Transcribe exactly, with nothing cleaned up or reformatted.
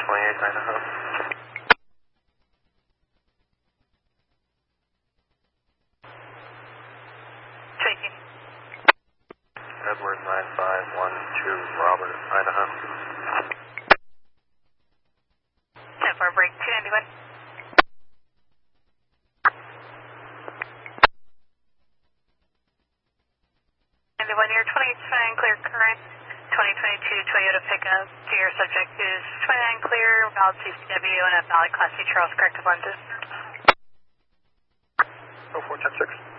twenty-eight, Idaho. Taking. Edward nine five one two, Robert, Idaho. ten four, break two ninety-one. ninety-one, you're twenty-eight twenty-nine, clear current. twenty twenty-two Toyota pickup. Your subject is twenty-nine clear, valid C C W, and a valid Class C Charles, correct, of London. oh four ten six.